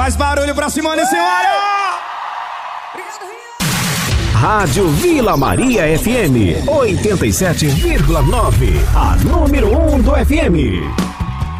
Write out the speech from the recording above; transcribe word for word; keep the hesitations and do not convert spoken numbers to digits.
Faz barulho pra Simone, senhora! Rádio Vila Maria F M, oitenta e sete vírgula nove, a número um do F M.